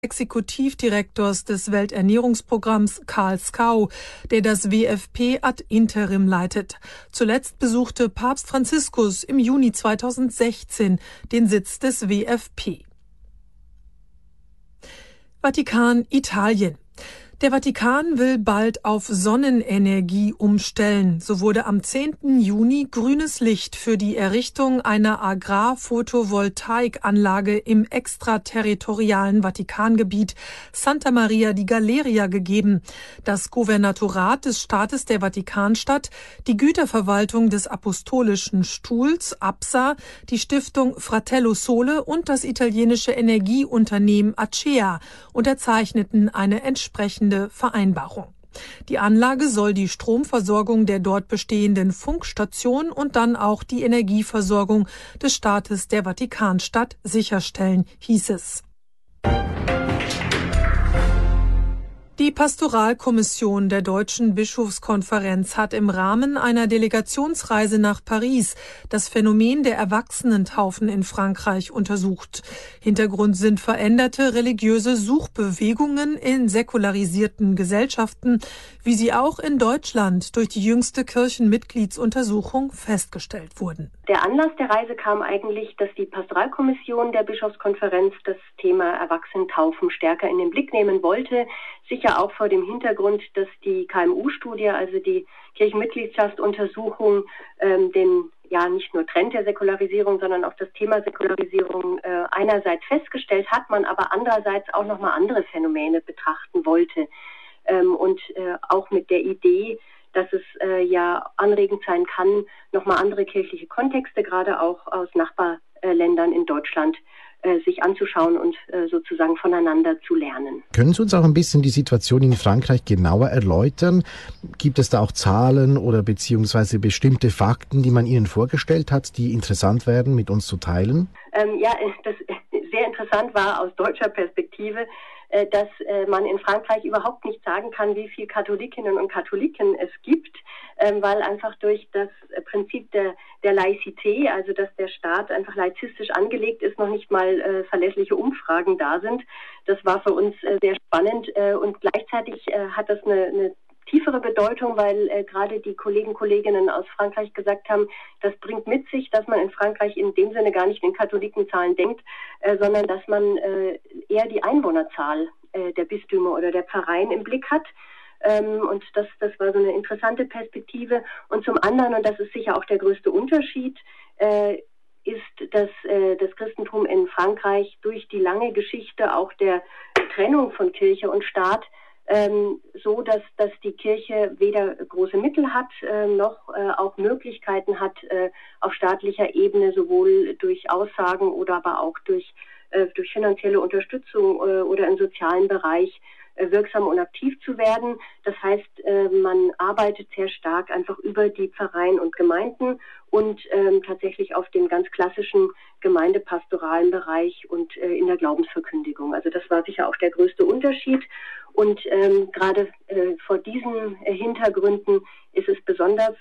Exekutivdirektors des Welternährungsprogramms Karl Skau, der das WFP ad interim leitet. Zuletzt besuchte Papst Franziskus im Juni 2016 den Sitz des WFP. Vatikan, Italien. Der Vatikan will bald auf Sonnenenergie umstellen. So wurde am 10. Juni grünes Licht für die Errichtung einer Agrarphotovoltaikanlage im extraterritorialen Vatikangebiet Santa Maria di Galeria gegeben. Das Gouvernatorat des Staates der Vatikanstadt, die Güterverwaltung des Apostolischen Stuhls APSA, die Stiftung Fratello Sole und das italienische Energieunternehmen Acea unterzeichneten eine entsprechende Vereinbarung. Die Anlage soll die Stromversorgung der dort bestehenden Funkstation und dann auch die Energieversorgung des Staates der Vatikanstadt sicherstellen, hieß es. Die Pastoralkommission der Deutschen Bischofskonferenz hat im Rahmen einer Delegationsreise nach Paris das Phänomen der Erwachsenentaufen in Frankreich untersucht. Hintergrund sind veränderte religiöse Suchbewegungen in säkularisierten Gesellschaften, wie sie auch in Deutschland durch die jüngste Kirchenmitgliedsuntersuchung festgestellt wurden. Der Anlass der Reise kam eigentlich, dass die Pastoralkommission der Bischofskonferenz das Thema Erwachsenentaufen stärker in den Blick nehmen wollte. Sicher auch vor dem Hintergrund, dass die KMU-Studie, also die Kirchenmitgliedschaftsuntersuchung, nicht nur Trend der Säkularisierung, sondern auch das Thema Säkularisierung einerseits festgestellt hat, man aber andererseits auch nochmal andere Phänomene betrachten wollte. Auch mit der Idee, dass es anregend sein kann, nochmal andere kirchliche Kontexte, gerade auch aus Nachbarländern in Deutschland, sich anzuschauen und sozusagen voneinander zu lernen. Können Sie uns auch ein bisschen die Situation in Frankreich genauer erläutern? Gibt es da auch Zahlen oder beziehungsweise bestimmte Fakten, die man Ihnen vorgestellt hat, die interessant wären, mit uns zu teilen? Das sehr interessant war aus deutscher Perspektive, dass man in Frankreich überhaupt nicht sagen kann, wie viele Katholikinnen und Katholiken es gibt, weil einfach durch das Prinzip der Laizität, also dass der Staat einfach laizistisch angelegt ist, noch nicht mal verlässliche Umfragen da sind. Das war für uns sehr spannend und gleichzeitig hat das eine tiefere Bedeutung, weil gerade die Kolleginnen aus Frankreich gesagt haben, das bringt mit sich, dass man in Frankreich in dem Sinne gar nicht in Katholikenzahlen denkt, sondern dass man eher die Einwohnerzahl der Bistümer oder der Pfarreien im Blick hat. Und das war so eine interessante Perspektive. Und zum anderen, und das ist sicher auch der größte Unterschied, ist, dass das Christentum in Frankreich durch die lange Geschichte auch der Trennung von Kirche und Staat so, dass die Kirche weder große Mittel hat, noch auch Möglichkeiten hat, auf staatlicher Ebene sowohl durch Aussagen oder aber auch durch finanzielle Unterstützung oder im sozialen Bereich wirksam und aktiv zu werden. Das heißt, man arbeitet sehr stark einfach über die Pfarreien und Gemeinden und tatsächlich auf den ganz klassischen gemeindepastoralen Bereich und in der Glaubensverkündigung. Also das war sicher auch der größte Unterschied. Und gerade vor diesen Hintergründen ist es besonders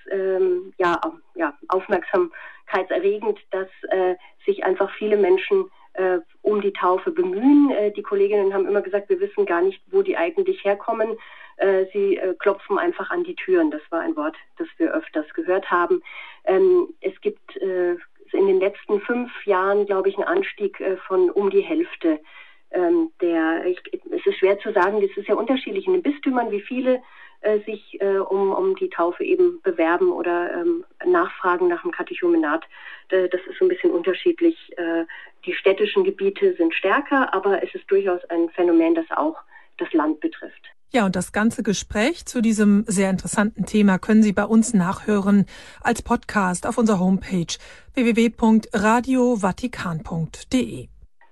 aufmerksamkeitserregend, dass sich einfach viele Menschen um die Taufe bemühen. Die Kolleginnen haben immer gesagt, wir wissen gar nicht, wo die eigentlich herkommen. Sie klopfen einfach an die Türen. Das war ein Wort, das wir öfters gehört haben. Es gibt in den letzten 5 Jahren, glaube ich, einen Anstieg von um die Hälfte. Es ist schwer zu sagen, das ist ja unterschiedlich in den Bistümern, wie viele sich um die Taufe eben bewerben oder nachfragen nach dem Katechumenat. Das ist so ein bisschen unterschiedlich. Die städtischen Gebiete sind stärker, aber es ist durchaus ein Phänomen, das auch das Land betrifft. Ja, und das ganze Gespräch zu diesem sehr interessanten Thema können Sie bei uns nachhören als Podcast auf unserer Homepage www.radiovatikan.de.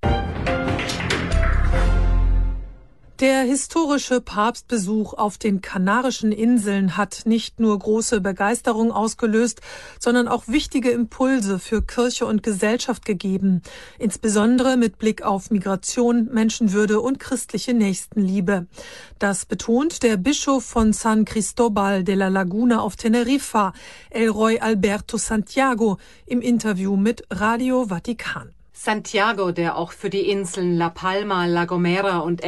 Der historische Papstbesuch auf den Kanarischen Inseln hat nicht nur große Begeisterung ausgelöst, sondern auch wichtige Impulse für Kirche und Gesellschaft gegeben, insbesondere mit Blick auf Migration, Menschenwürde und christliche Nächstenliebe. Das betont der Bischof von San Cristóbal de la Laguna auf Teneriffa, Elroy Alberto Santiago, im Interview mit Radio Vatikan. Santiago, der auch für die Inseln La Palma, La Gomera und